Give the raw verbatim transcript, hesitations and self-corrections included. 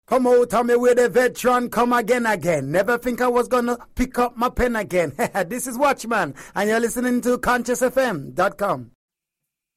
Come out of me with a veteran, come again, again. Never think I was gonna pick up my pen again. This is Watchman, and you're listening to Conscious F M dot com.